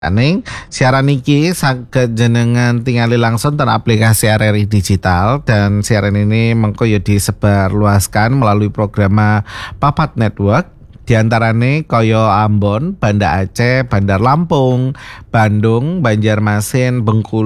Aning siaran iki saged jenengan tingali langsung ten aplikasi RRI Digital dan siaran ini mengko ya disebarluaskan melalui program Papat Network diantarane kaya Ambon, Banda Aceh, Bandar Lampung, Bandung, Banjarmasin, Bengkulu